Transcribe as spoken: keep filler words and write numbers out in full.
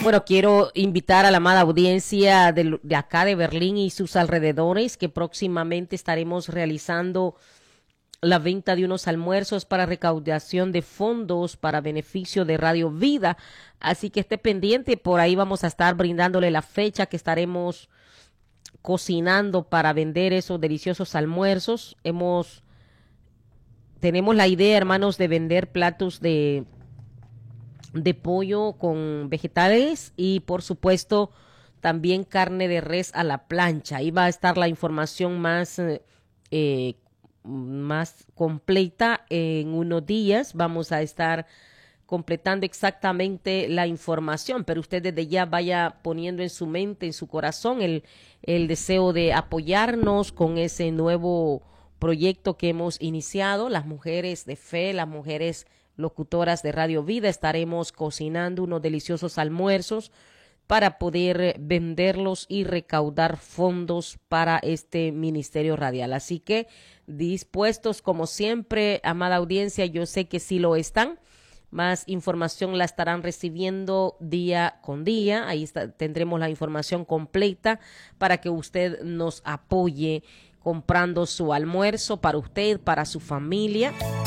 Bueno, quiero invitar a la amada audiencia de, de acá de Berlín y sus alrededores que próximamente estaremos realizando la venta de unos almuerzos para recaudación de fondos para beneficio de Radio Vida. Así que esté pendiente, por ahí vamos a estar brindándole la fecha que estaremos cocinando para vender esos deliciosos almuerzos. Hemos, tenemos la idea, hermanos, de vender platos de de pollo con vegetales y por supuesto también carne de res a la plancha. Ahí va a estar la información más, eh, más completa en unos días. Vamos a estar completando exactamente la información, pero usted desde ya vaya poniendo en su mente, en su corazón el, el deseo de apoyarnos con ese nuevo proyecto que hemos iniciado, las mujeres de fe, las mujeres locutoras de Radio Vida. Estaremos cocinando unos deliciosos almuerzos para poder venderlos y recaudar fondos para este ministerio radial. Así que dispuestos como siempre, amada audiencia, yo sé que sí lo están. Más información la estarán recibiendo día con día. Ahí está, tendremos la información completa para que usted nos apoye comprando su almuerzo para usted, para su familia.